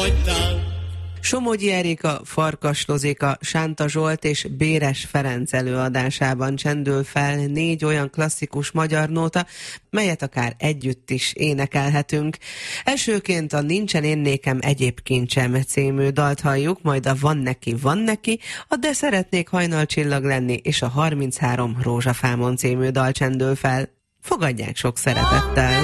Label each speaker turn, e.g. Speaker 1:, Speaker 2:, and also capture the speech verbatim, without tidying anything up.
Speaker 1: elhagytál.
Speaker 2: Somogyi Erika, Farkas Lozika, Sánta Zsolt és Béres Ferenc előadásában csendül fel négy olyan klasszikus magyar nóta, melyet akár együtt is énekelhetünk. Elsőként a Nincsen én nékem egyéb kincsem című dalt halljuk, majd a Van neki, van neki, a De szeretnék hajnalcsillag lenni és a harminchárom Rózsafámon című dal csendül fel. Fogadják sok szeretettel!